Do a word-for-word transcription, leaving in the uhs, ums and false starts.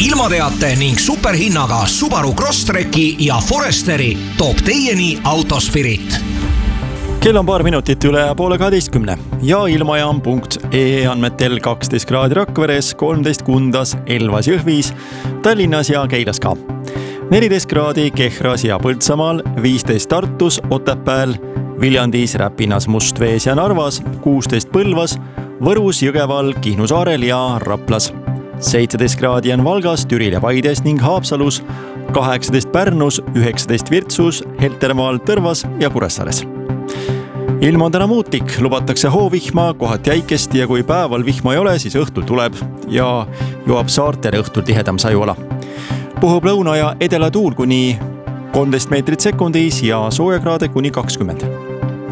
ilmateate ning superhinnaga Subaru Crosstreki ja Foresteri toob teieni Autospirit. Kell on paar minutit üle poole kaheteistkümne ja ilmajaam punkt ee andmetel kaksteist kraadi Rakveres, kolmteist Kundas, Elvas Jõhvis, Tallinnas ja Keilas ka. neliteist kraadi Kehras ja Põltsamaal, viisteist Tartus, Otepääl, Viljandis, Räpinas, Mustvees ja Narvas, kuusteist Põlvas, Võrus, Jõgeval, Kihnu saarel ja Raplas. seitseteist kraadi on Valgas, Türil ja Paides ning Haapsalus, kaheksateist Pärnus, üheksateist Virtsus, Heltermaal, Tõrvas ja Kuressaares. Ilm on täna muutlik, lubatakse hoovihma, kohati äikest ja kui päeval vihma ei ole, siis õhtul tuleb ja joab saartel õhtul tihedam sajuala. Puhub lõuna ja edela tuul kuni kolmteist meetrit sekundis ja soojakraade kuni kakskümmend.